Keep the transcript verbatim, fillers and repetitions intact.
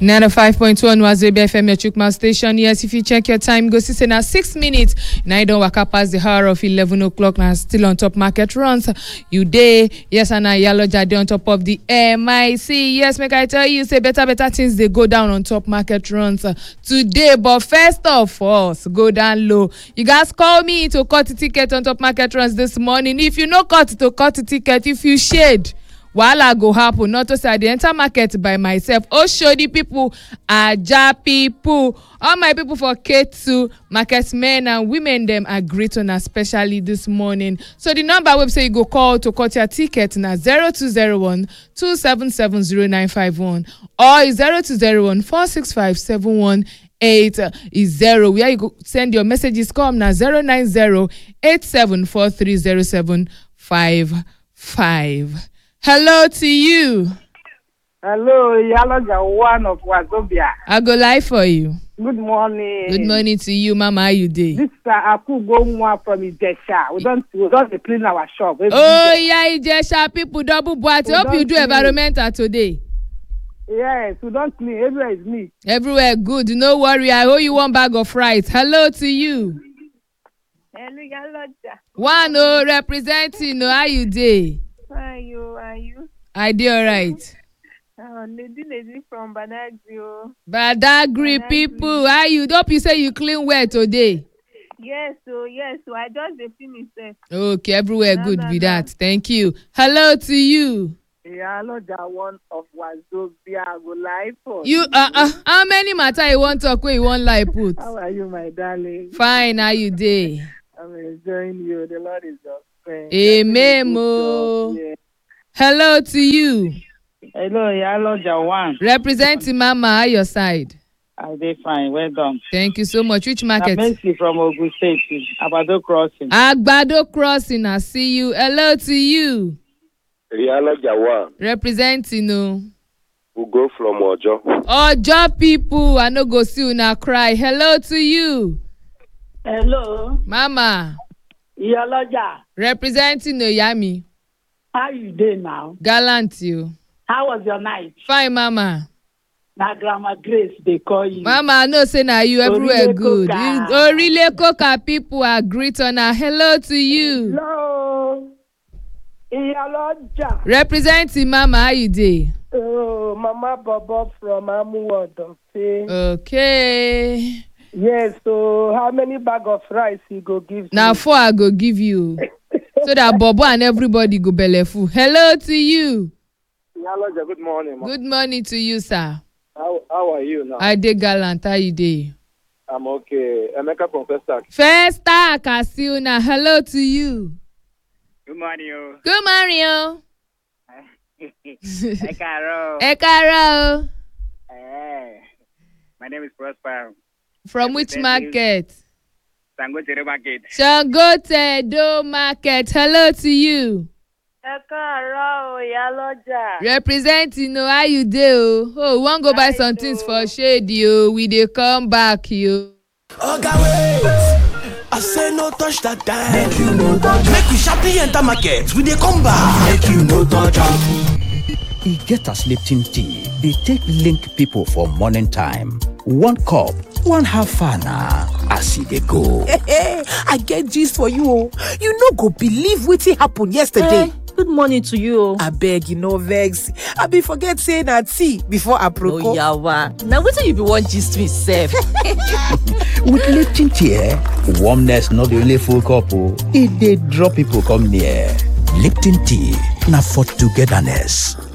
ninety-five point one Wazobia F M, your Chukma station. Yes, if you check your time, go see say now six minutes. Now you don't wake up past the hour of eleven o'clock. Now still on top market runs. You day, yes, and I yellow jade on top of the M I C. Yes, make I tell you, say better, better things they go down on top market runs uh, today. But first of all, go down low. You guys call me to cut the ticket on top market runs this morning. If you no cut to cut the ticket, if you shade. While I go happen, not to say I enter market by myself. Oh, show the people, Aja people, all my people for K two, market men and women, them are great on, especially this morning. So the number website you go call to cut your ticket now zero two zero one two seven seven zero nine five one or zero two zero one four six five seven one eight zero. Where you go send your messages come now zero nine zero eight seven four three zero seven five five. Hello to you. Hello, Yaloja one of Wazobia. I go live for you. Good morning. Good morning to you, Mama. How you doing? This is uh, Akugo from Ijesha. We don't we don't clean our shop. Every oh day. yeah, Ijesha people double boat. We Hope you do clean. environmental today. Yes, we don't clean. Everywhere is neat. Everywhere good. No worry. I owe you one bag of rice. Hello to you. Hello, Yaloja. One oh representing. No, how you doing? How are you? Are you? I do all right. Uh, lady, lady from Badagry. Badagry Badagry. people, how you? Hope you say you clean well today. Yes, so yes, so I just dey finish it. Okay, everywhere No, good no, be no. that. Thank you. Hello to you. Yaloja one of Wazobia. I go live for You uh, uh how many matter you want talk where you want like put? How are you, my darling? Fine, how you day? I'm enjoying you. The Lord is your friend. Amen. Good Mo. job. Yeah. Hello to you. Hello, Yaloja one. Representing Mama at your side. I dey fine. Well done. Thank you so much. Which I'm market? Mercy from Ogun State, Abado Crossing. Agbado Crossing. I see you. Hello to you. Yaloja one. Representing no. We go from Ojo. Ojo people. I no go see una cry. Hello to you. Hello, Mama. Yaloja. Representing Oyami. How you doing now? Gallant you. How was your night? Fine, Mama. Na Grandma Grace, they call you. Mama, I know say na you everywhere Orile good. Coca. You- Orile Coca people are great on her. Hello to you. Hello, Yaloja. Representing Mama, how you dey? Oh, Mama Bobo from Amuwodo. Okay. Yes, so how many bag of rice he go give Now you? four I go give you. So that Bobo and everybody go belle full. Hello to you. Yaloja, good morning. Ma. Good morning to you, sir. How, how are you now? I dey gallant. How you dey? I'm okay. Emeka from Festac. First attack, I see you now. Hello to you. Good morning, yo. Good morning. o. Ẹ káàárọ̀. Ẹ káàárọ̀ o. Eh, My name is Prosper. From which Representing- market? Sangotere Market. Shangote Do Market. Hello to you. Ẹ káàárọ̀ o, Yaloja. Representing no how you dey o. Oh, we wan go buy I some do. things for shade yo. We dey come back yo. Oga wait, I say no touch that time. Make you no touch. Make we sharply enter market. We dey come back. Make you no touch am. E get as Lipton tea dey take link people for morning time. One cup, one half an hour as e dey go. Hey, I get gist for you oh. You no go believe wetin happen yesterday. Eh, good morning to you. Abeg, you no vex. I be forget say na tea before aproko. Oh yawa. Now wetin you be wan gist me sef? With Lipton tea, eh, warmness not the only full cup o. E dey draw people come near. Lipton tea na for togetherness.